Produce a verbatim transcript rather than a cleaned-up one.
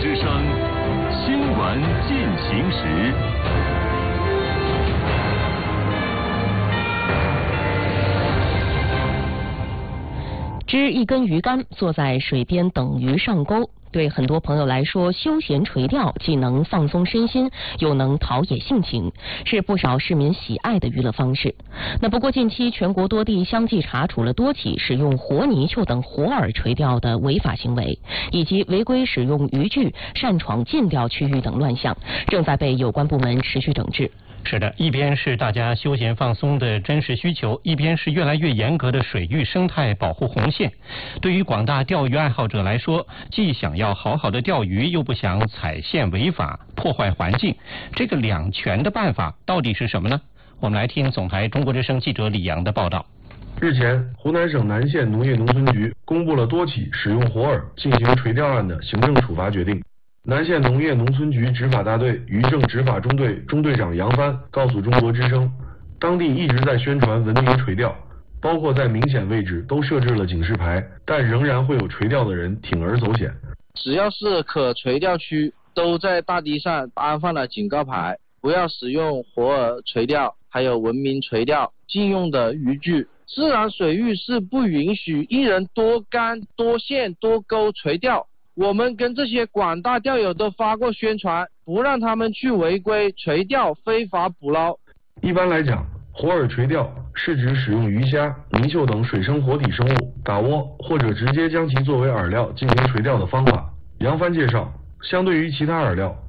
之声新闻进行时。 支一根鱼竿，坐在水边等鱼上钩。对很多朋友来说，休闲垂钓既能放松身心，又能陶冶性情，是不少市民喜爱的娱乐方式。那不过近期全国多地相继查处了多起使用活泥鳅等活饵垂钓的违法行为，以及违规使用渔具擅闯禁钓区域等乱象，正在被有关部门持续整治。 是的，一边是大家休闲放松的真实需求，一边是越来越严格的水域生态保护红线。对于广大钓鱼爱好者来说，既想要好好的钓鱼，又不想踩线违法破坏环境，这个两全的办法到底是什么呢？我们来听总台中国之声记者李阳的报道。 日前，湖南省南县农业农村局公布了多起使用活饵进行垂钓案的行政处罚决定。南县农业农村局执法大队渔政执法中队中队长杨帆告诉中国之声，当地一直在宣传文明垂钓，包括在明显位置都设置了警示牌，但仍然会有垂钓的人铤而走险。 只要是可垂钓区，都在大堤上安放了警告牌，不要使用活饵垂钓，还有文明垂钓禁用的渔具。自然水域是不允许一人多竿、多线、多钩垂钓。我们跟这些广大钓友都发过宣传，不让他们去违规垂钓、非法捕捞。 一般来讲，活饵垂钓是指使用鱼虾、泥鳅等水生活体生物打窝，或者直接将其作为饵料进行垂钓的方法。杨帆介绍，相对于其他饵料，